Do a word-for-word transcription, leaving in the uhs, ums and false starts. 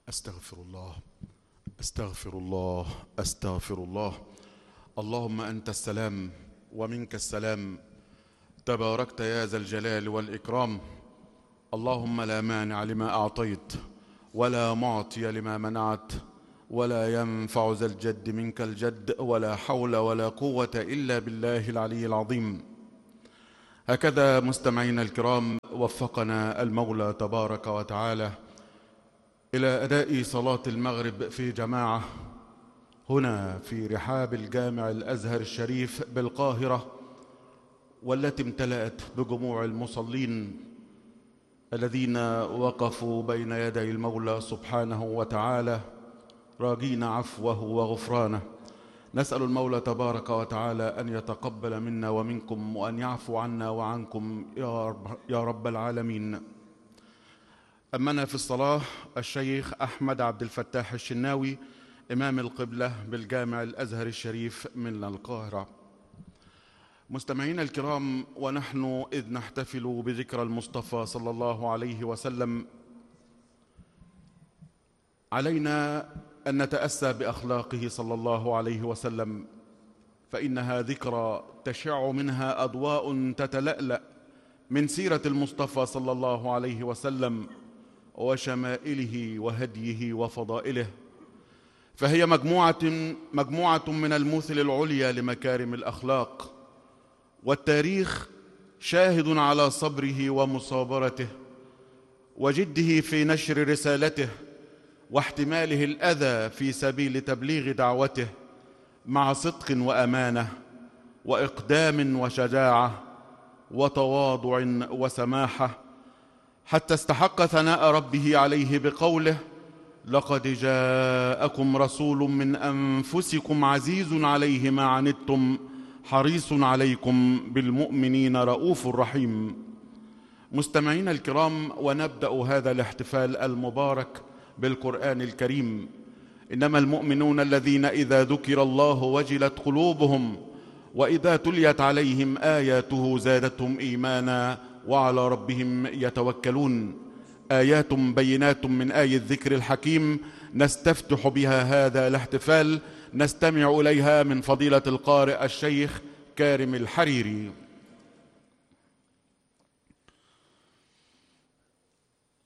أستغفر الله أستغفر الله أستغفر الله. اللهم أنت السلام ومنك السلام، تباركت يا ذا الجلال والإكرام. اللهم لا مانع لما أعطيت ولا معطي لما منعت ولا ينفع ذا الجد منك الجد، ولا حول ولا قوة إلا بالله العلي العظيم. هكذا مستمعينا الكرام وفقنا المولى تبارك وتعالى إلى أداء صلاة المغرب في جماعة هنا في رحاب الجامع الأزهر الشريف بالقاهرة، والتي امتلأت بجموع المصلين الذين وقفوا بين يدي المولى سبحانه وتعالى راجين عفوه وغفرانه. نسأل المولى تبارك وتعالى أن يتقبل منا ومنكم وأن يعفو عنا وعنكم يا رب, يا رب العالمين. أمنا في الصلاة الشيخ أحمد عبد الفتاح الشناوي إمام القبلة بالجامع الأزهر الشريف من القاهرة. مستمعينا الكرام، ونحن إذ نحتفل بذكرى المصطفى صلى الله عليه وسلم، علينا أن نتأسى بأخلاقه صلى الله عليه وسلم، فإنها ذكرى تشع منها أضواء تتلألأ من سيرة المصطفى صلى الله عليه وسلم وشمائله وهديه وفضائله، فهي مجموعة, مجموعة من المثل العليا لمكارم الأخلاق. والتاريخ شاهد على صبره ومصابرته وجده في نشر رسالته واحتماله الأذى في سبيل تبليغ دعوته، مع صدق وأمانة وإقدام وشجاعة وتواضع وسماحة، حتى استحق ثناء ربه عليه بقوله: لقد جاءكم رسول من أنفسكم عزيز عليه ما عنتم حريص عليكم بالمؤمنين رؤوف رحيم. مستمعين الكرام، ونبدأ هذا الاحتفال المبارك بالقرآن الكريم. إنما المؤمنون الذين إذا ذكر الله وجلت قلوبهم وإذا تليت عليهم آياته زادتهم إيمانا وعلى ربهم يتوكلون. آيات بينات من آي الذكر الحكيم نستفتح بها هذا الاحتفال، نستمع إليها من فضيلة القارئ الشيخ كارم الحريري.